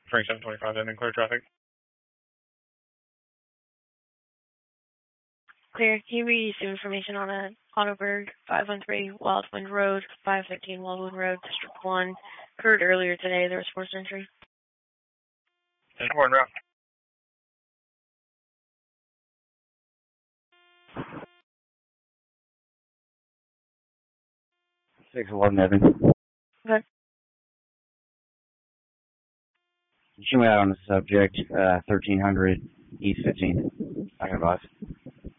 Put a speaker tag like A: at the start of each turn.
A: Frank 725 in clear traffic.
B: Clear. Can you read some information on a Autoberg 513 Wildwind Road, 515 Wildwind Road, District 1? Occurred earlier today. There was forced entry.
A: 10-4 route.
C: Six 11 Evan.
B: Okay.
C: Shoot me out on the subject, 1300 East 15th. I got advice.